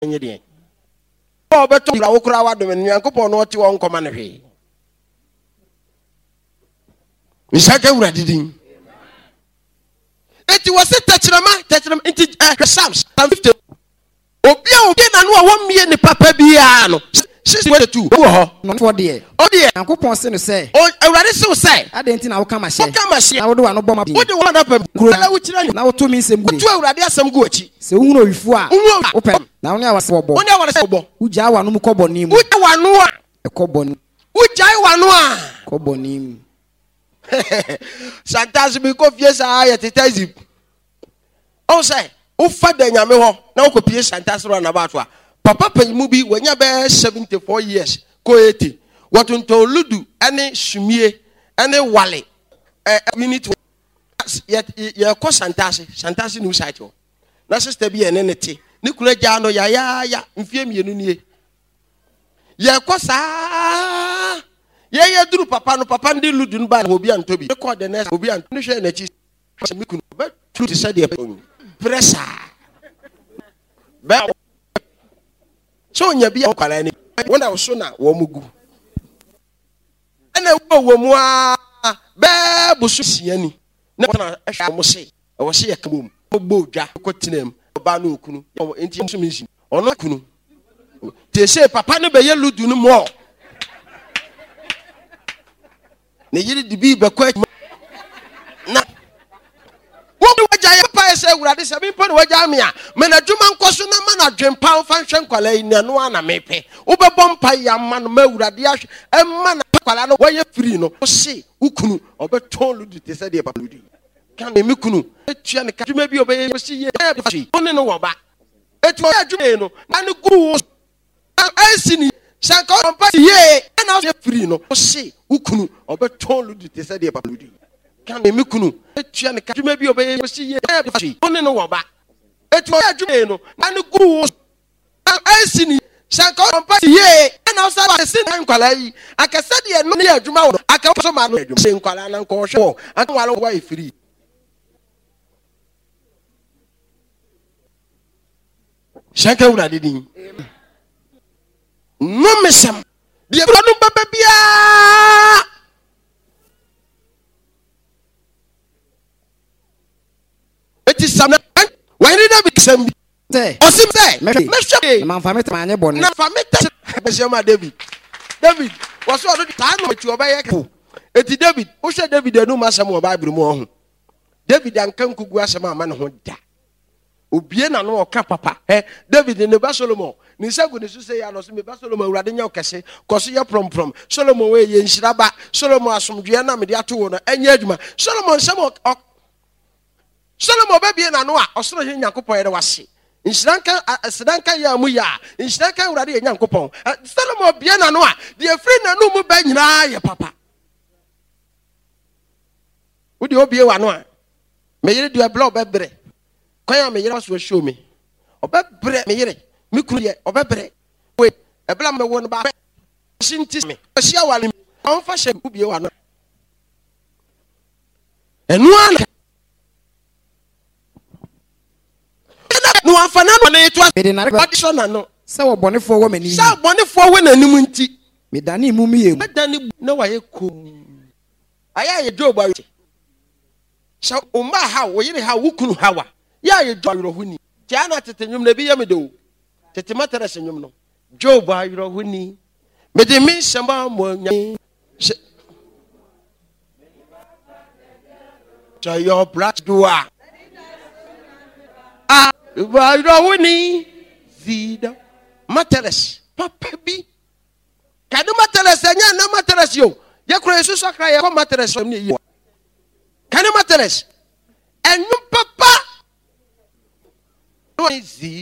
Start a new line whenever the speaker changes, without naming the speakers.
nyede o beto la wokura wa do men Nyankopon no ti won koma ne hwe misaka wura didin eti wose tachirama enti Psalms 50 obi na no wo mie ne papa bia no 62 wo ho
no for de
o de
Nyankopon se no say
o awurade se wo say
ade enti na wo kama hye
na
wo de wa no boma
wo de wo na pam kura wo kira ni
na wo to mi nsem gu
to awurade asem gu achi
se wo hunu owifu a wo pem na wo ne awase wo bo
wo ne awase wo bo
uja wa no mu kobo ni mu
uja wa no a
kobo ni
uja wa no a
kobo ni mu
santas bi ko fie sa ya tetazip o say o fa da nyame ho na wo ko pie santas ro na ba to a papa panyimu bi wanya be 74 years ko 80 watonto ludu ane sumie ane wale unit ya ko santas ni site ho na sister bi ene nete ni kula ja no ya mfie mienu nie ya ko sa ye duru papa no papa ndi ludu no ba obi antobi ko the next obi antobi no hwe na chi me kunu be truth said the pressure be so nya bia kwala ni wona wo so na wo mugu ana wo mu a be busu siani na na ehwa mo se wo se yakam mo bodwa ko tinem ba no okunu enti so minsi ono kunu te se papa no be ye ludu no mo ne yiri dibi be kwa na wo waja ya pa ese awurade se bi pon waja me a me na dwuma nkoso na ma na dwempa fa hwe nkwala yi na no ana mepe wo be bompa ya ma no ma awurade ahwe e ma na kwala no waye free no wo se ukunu obeton ludu te se de papa ludu kan me kunu etua ne ka dwuma bi obe ye si ye one no wo ba etu ya dwuma no na ne gu ansini sanko bompa ye na wo free no wo se ukunu obeton ludu te se de papa ludu kan me kunu etua ne ka dwuma bi obe ye si ye one no wo ba etu ya dwuma no na ne gu ansini sanko bompa ye na wo sa ba se nkwala yi akasa de no ne adwuma wo aka so ma no adwuma se nkwala na nko hwe aka wala wo e free shaka wura didin no mesam de no baba bia eti sam wani da bi sam bi osim say me
man famete manye bonni
na famete be shema David was so do ta no tu obaye ka eti David wo hwe David anu masam wo Bible mu ho David ankan kugu asam ama ne ho da obie na no oka papa David ne ba Solomon ni sagu ne so say ya no so me ba Solomon awurade nya okese koso ye prom Solomon we ye nhiraba Solomon asomdwe na me de ato wo no anya adwuma Solomon sam Solomon ba bie na no a osoro he Nyankopon ye de wase nsiranka ya mu ya nsiranka awurade ye Nyankopon Solomon bie na no a de free na no mu ba nyina ye papa udi obie wa no a me yire de blow ba bre kwaya me yire so show me obebre me yire me kunu ye obebre we ebla me won ba shinti me sia wale on fa she ubie wa no enu ana no afana no na etu audition na no
se wo bonefo wo mani
sa bonefo we nanim nti
me dani mu miye mu
dani na wa ye ko aya ye Job ayo sha umma ha wo yire ha wukunu hawa ya ye Job huni ti ana tetenyum na bi ya me do tete matara senyum no Job ayo huni me de mi sema mo nya so your blood do ayo huni zida materes papa bi kadu materes nya na materes yo ye kro yesu sakra ye ko materes ni yi kanu materes enyu papa